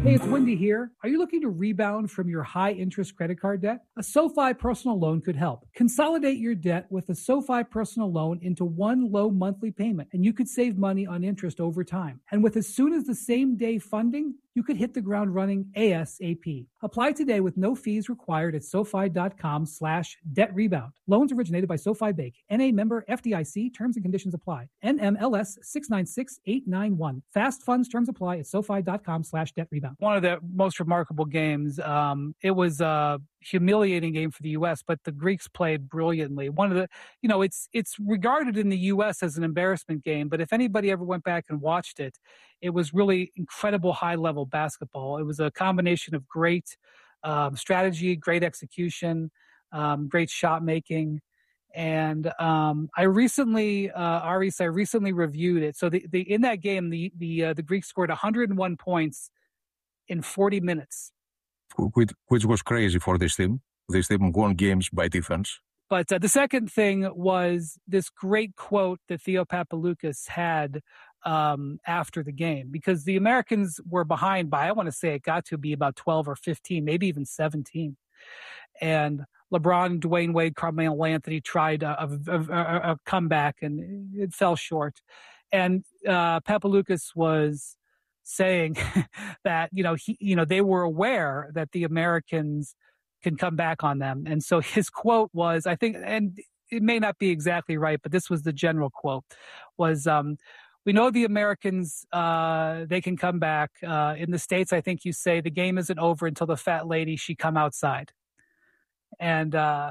Hey, it's Wendy here. Are you looking to rebound from your high interest credit card debt? A SoFi personal loan could help. Consolidate your debt with a SoFi personal loan into one low monthly payment, and you could save money on interest over time. And with as soon as the same day funding, you could hit the ground running ASAP. Apply today with no fees required at SoFi.com/debt rebound. Loans originated by SoFi Bank. NA member FDIC. Terms and conditions apply. NMLS 696891. Fast funds terms apply at SoFi.com/debt rebound. One of the most remarkable games. It was a humiliating game for the U.S., but the Greeks played brilliantly. One of the, it's regarded in the U.S. as an embarrassment game, but if anybody ever went back and watched it, it was really incredible high-level basketball. It was a combination of great strategy, great execution, great shot making. And I recently, Aris, reviewed it. So in that game, the Greeks scored 101 points in 40 minutes. Which was crazy for this team. This team won games by defense. But the second thing was this great quote that Theo Papaloukas had after the game, because the Americans were behind by, I want to say it got to be about 12 or 15, maybe even 17. And LeBron, Dwayne Wade, Carmelo Anthony tried a comeback, and it fell short. And Papaloukas was saying that they were aware that the Americans can come back on them, and so his quote was, I think, and it may not be exactly right, but this was the general quote, was, "We know the Americans, they can come back. In the States, I think you say the game isn't over until the fat lady she come outside." And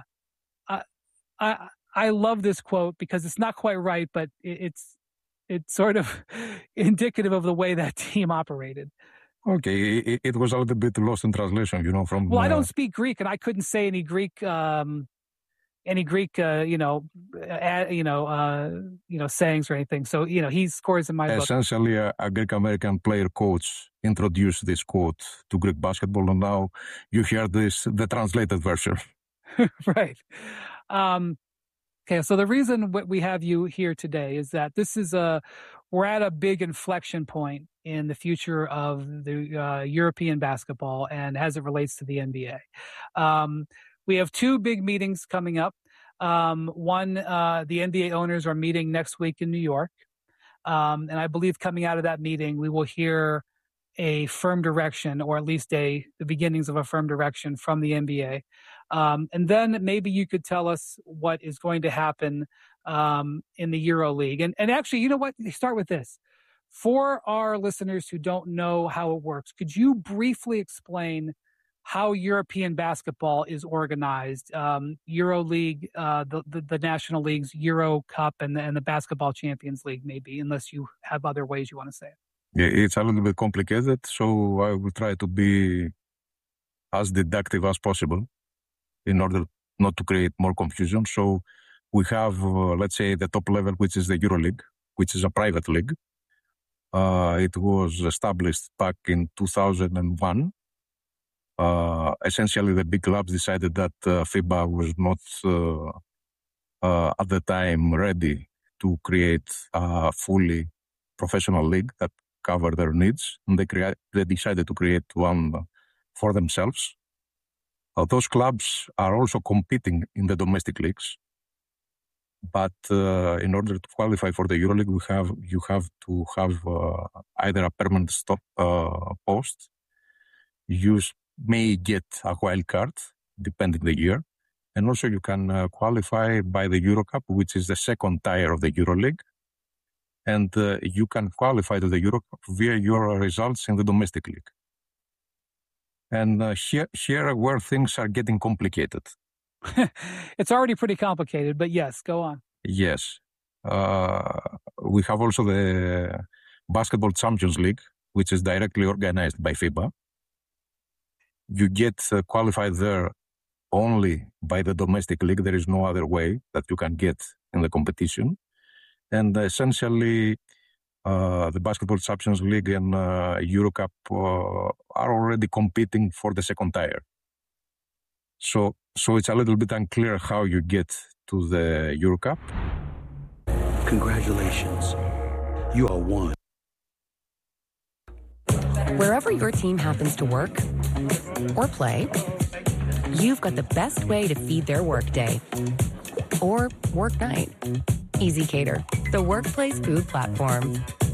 I love this quote because it's not quite right, but it's sort of indicative of the way that team operated. Okay, it was a little bit lost in translation, from... Well, I don't speak Greek, and I couldn't say any Greek, sayings or anything. So, he scores in my book. Essentially, a Greek-American player coach introduced this quote to Greek basketball, and now you hear the translated version. Right. Okay, so the reason we have you here today is that we're at a big inflection point in the future of the European basketball and as it relates to the NBA. We have two big meetings coming up. One, the NBA owners are meeting next week in New York. And I believe coming out of that meeting, we will hear a firm direction, or at least the beginnings of a firm direction from the NBA. And then maybe you could tell us what is going to happen in the EuroLeague. And actually, you know what? Start with this. For our listeners who don't know how it works, could you briefly explain how European basketball is organized? EuroLeague, the national leagues, Euro Cup, and the Basketball Champions League, maybe, unless you have other ways you want to say it. Yeah, it's a little bit complicated, so I will try to be as deductive as possible in order not to create more confusion. So we have, let's say, the top level, which is the EuroLeague, which is a private league. It was established back in 2001. Essentially, the big clubs decided that FIBA was not, at the time, ready to create a fully professional league that covered their needs. And they decided to create one for themselves. Those clubs are also competing in the domestic leagues. But in order to qualify for the EuroLeague, you have to have either a permanent post. You may get a wild card, depending the year. And also you can qualify by the Eurocup, which is the second tier of the EuroLeague. And you can qualify to the Eurocup via your results in the domestic league. And here where things are getting complicated. It's already pretty complicated, but yes, go on. Yes. We have also the Basketball Champions League, which is directly organized by FIBA. You get qualified there only by the domestic league. There is no other way that you can get in the competition. And essentially, the Basketball Champions League and Eurocup are already competing for the second tier. So it's a little bit unclear how you get to the Eurocup. Congratulations. You are one. Wherever your team happens to work or play, you've got the best way to feed their workday or work night. Easy Cater, the workplace food platform.